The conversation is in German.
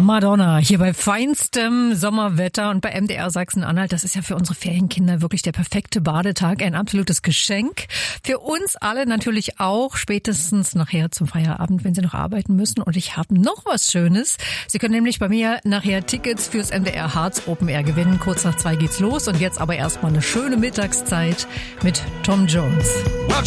Madonna, hier bei feinstem Sommerwetter und bei MDR Sachsen-Anhalt. Das ist ja für unsere Ferienkinder wirklich der perfekte Badetag, ein absolutes Geschenk. Für uns alle natürlich auch, spätestens nachher zum Feierabend, wenn Sie noch arbeiten müssen. Und ich habe noch was Schönes. Sie können nämlich bei mir nachher Tickets fürs MDR Harz Open Air gewinnen. Kurz nach 2 geht's los und jetzt aber erstmal eine schöne Mittagszeit mit Tom Jones.